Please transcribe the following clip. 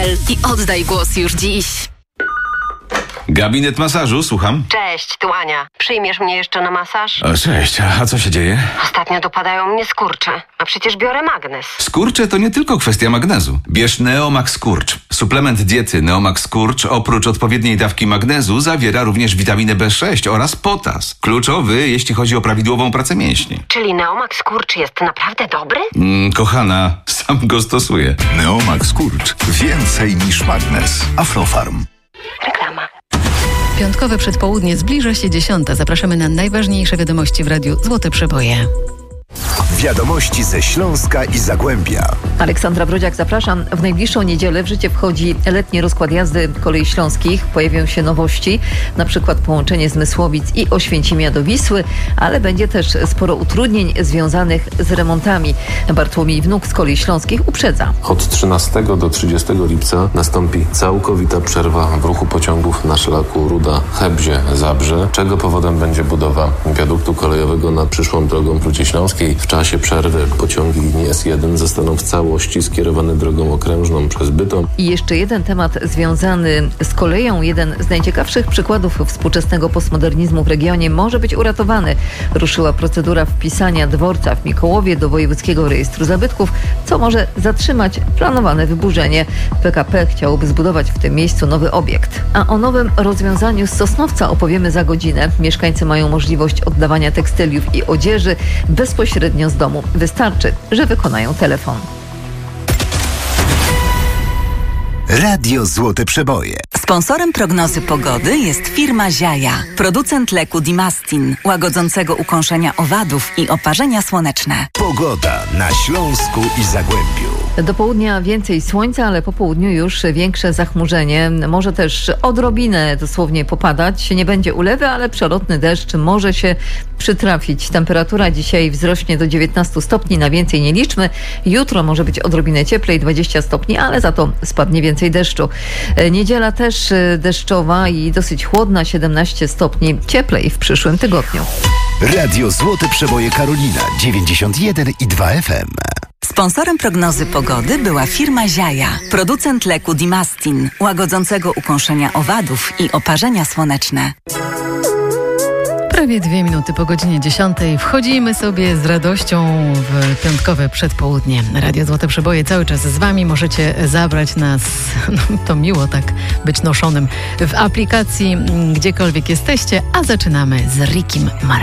Masaż.pl i oddaj głos już dziś. Gabinet masażu, słucham. Cześć, tu Ania. Przyjmiesz mnie jeszcze na masaż? O, cześć, a co się dzieje? Ostatnio dopadają mnie skurcze, a przecież biorę magnes. Skurcze to nie tylko kwestia magnezu. Bierz Neomax Skurcz. Suplement diety Neomax Skurcz oprócz odpowiedniej dawki magnezu zawiera również witaminę B6 oraz potas. Kluczowy, jeśli chodzi o prawidłową pracę mięśni. Czyli Neomax Skurcz jest naprawdę dobry? Kochana, sam go stosuję. Neomax Skurcz. Więcej niż magnes. Aflofarm. Reklama. Piątkowe przedpołudnie, zbliża się 10. Zapraszamy na najważniejsze wiadomości w radiu Złote Przeboje. Wiadomości ze Śląska i Zagłębia. Aleksandra Brodziak, zapraszam. W najbliższą niedzielę w życie wchodzi letni rozkład jazdy kolei śląskich. Pojawią się nowości, na przykład połączenie z Mysłowic i Oświęcimia do Wisły, ale będzie też sporo utrudnień związanych z remontami. Bartłomiej Wnuk z kolei śląskich uprzedza. Od 13 do 30 lipca nastąpi całkowita przerwa w ruchu pociągów na szlaku Ruda-Hebzie-Zabrze, czego powodem będzie budowa wiaduktu kolejowego nad przyszłą drogą w Rudzie Śląskiej. W czasie przerwy pociągi linii S1 zostaną w całości skierowane drogą okrężną przez Bytom. I jeszcze jeden temat związany z koleją. Jeden z najciekawszych przykładów współczesnego postmodernizmu w regionie może być uratowany. Ruszyła procedura wpisania dworca w Mikołowie do Wojewódzkiego Rejestru Zabytków, co może zatrzymać planowane wyburzenie. PKP chciałoby zbudować w tym miejscu nowy obiekt. A o nowym rozwiązaniu z Sosnowca opowiemy za godzinę. Mieszkańcy mają możliwość oddawania tekstyliów i odzieży bezpośrednio z domu. Wystarczy, że wykonają telefon. Radio Złote Przeboje. Sponsorem prognozy pogody jest firma Ziaja, producent leku Dimastin, łagodzącego ukąszenia owadów i oparzenia słoneczne. Pogoda na Śląsku i Zagłębiu. Do południa więcej słońca, ale po południu już większe zachmurzenie. Może też odrobinę dosłownie popadać. Nie będzie ulewy, ale przelotny deszcz może się przytrafić. Temperatura dzisiaj wzrośnie do 19 stopni, na więcej nie liczmy. Jutro może być odrobinę cieplej, 20 stopni, ale za to spadnie więcej deszczu. Niedziela też deszczowa i dosyć chłodna, 17 stopni, cieplej w przyszłym tygodniu. Radio Złote Przeboje Karolina 91,2 FM. Sponsorem prognozy pogody była firma Ziaja, producent leku Dimastin, łagodzącego ukąszenia owadów i oparzenia słoneczne. Prawie 2 minuty po godzinie 10. Wchodzimy sobie z radością w piątkowe przedpołudnie. Radio Złote Przeboje cały czas z Wami. Możecie zabrać nas, to miło tak być noszonym w aplikacji, gdziekolwiek jesteście, a zaczynamy z Rickiem Martinem.